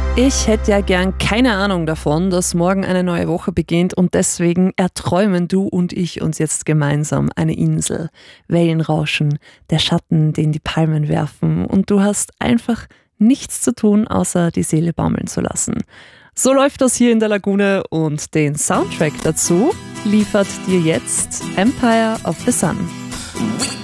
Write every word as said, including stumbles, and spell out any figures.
Ich hätte ja gern keine Ahnung davon, dass morgen eine neue Woche beginnt und deswegen erträumen du und ich uns jetzt gemeinsam eine Insel. Wellenrauschen, der Schatten, den die Palmen werfen und du hast einfach nichts zu tun, außer die Seele baumeln zu lassen. So läuft das hier in der Lagune und den Soundtrack dazu liefert dir jetzt Empire of the Sun.